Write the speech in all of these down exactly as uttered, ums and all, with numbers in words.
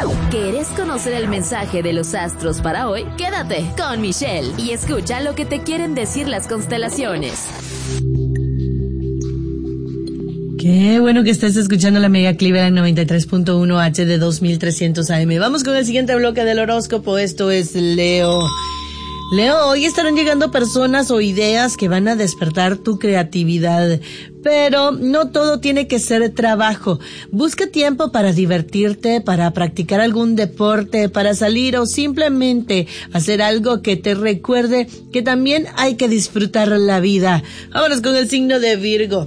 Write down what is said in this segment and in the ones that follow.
¿Querés conocer el mensaje de los astros para hoy? Quédate con Michelle y escucha lo que te quieren decir las constelaciones. Qué bueno que estés escuchando la Mega Cleveland noventa y tres punto uno H de dos mil trescientos A M. Vamos con el siguiente bloque del horóscopo. Esto es Leo. Leo, hoy estarán llegando personas o ideas que van a despertar tu creatividad, pero no todo tiene que ser trabajo. Busca tiempo para divertirte, para practicar algún deporte, para salir o simplemente hacer algo que te recuerde que también hay que disfrutar la vida. Vámonos con el signo de Virgo.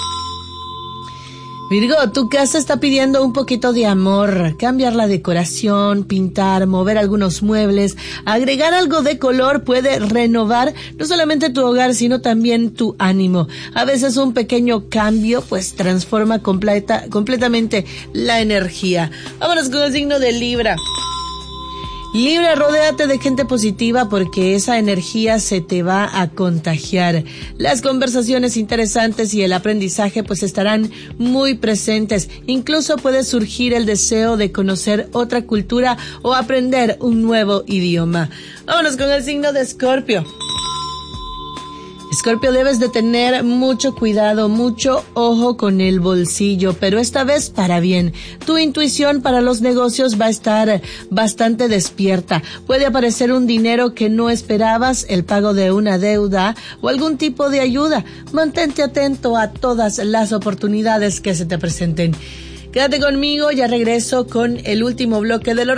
Virgo, tu casa está pidiendo un poquito de amor, cambiar la decoración, pintar, mover algunos muebles, agregar algo de color puede renovar no solamente tu hogar, sino también tu ánimo. A veces un pequeño cambio pues transforma completa, completamente la energía. Vámonos con el signo de Libra. Libra, rodéate de gente positiva porque esa energía se te va a contagiar. Las conversaciones interesantes y el aprendizaje pues estarán muy presentes. Incluso puede surgir el deseo de conocer otra cultura o aprender un nuevo idioma. Vámonos con el signo de Escorpio. Escorpio, debes de tener mucho cuidado, mucho ojo con el bolsillo, pero esta vez para bien. Tu intuición para los negocios va a estar bastante despierta. Puede aparecer un dinero que no esperabas, el pago de una deuda o algún tipo de ayuda. Mantente atento a todas las oportunidades que se te presenten. Quédate conmigo, ya regreso con el último bloque del